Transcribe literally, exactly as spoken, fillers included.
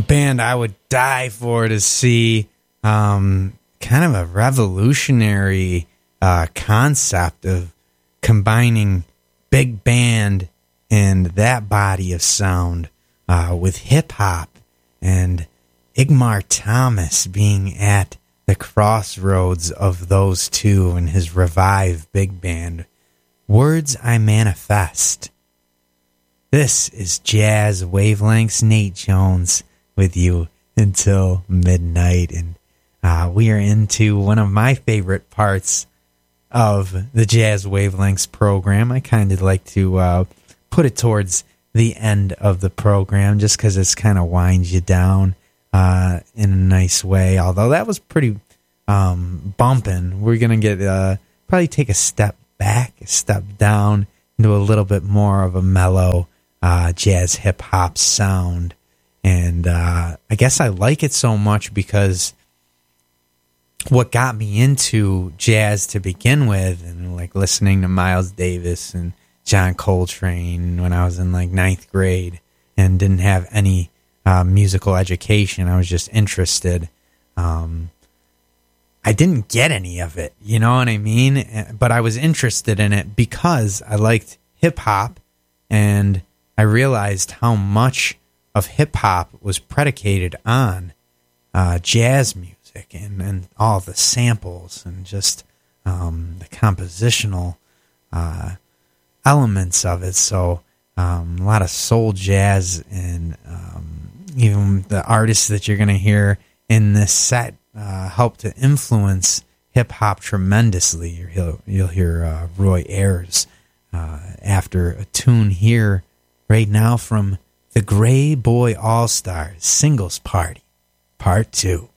band I would die for to see. Um, kind of a revolutionary uh, concept of combining big band and that body of sound uh, with hip hop, and Igmar Thomas being at the crossroads of those two and his revived big band. Words I Manifest. This is Jazz Wavelengths. Nate Jones with you until midnight, and uh, we are into one of my favorite parts of the Jazz Wavelengths program. I kind of like to uh, put it towards the end of the program just because it's kind of winds you down uh, in a nice way, although that was pretty um, bumping. We're going to get uh, probably take a step back, a step down into a little bit more of a mellow uh, jazz hip-hop sound. And uh, I guess I like it so much because what got me into jazz to begin with, and like listening to Miles Davis and John Coltrane when I was in like ninth grade and didn't have any uh, musical education. I was just interested. Um, I didn't get any of it, you know what I mean? But I was interested in it because I liked hip hop, and I realized how much of hip hop was predicated on uh, jazz music. And, and all the samples and just um, the compositional uh, elements of it. So um, a lot of soul jazz, and um, even the artists that you're going to hear in this set uh, help to influence hip-hop tremendously. You'll, you'll hear uh, Roy Ayers uh, after a tune here right now from the Gray Boy All-Stars Singles Party, Part two.